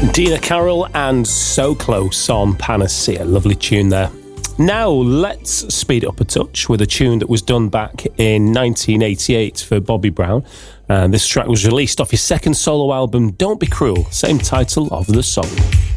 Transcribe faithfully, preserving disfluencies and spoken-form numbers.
Dina Carroll and So Close on Panacea. Lovely tune there. Now let's speed up a touch with a tune that was done back in nineteen eighty-eight for Bobby Brown. And this track was released off his second solo album, Don't Be Cruel, same title of the song.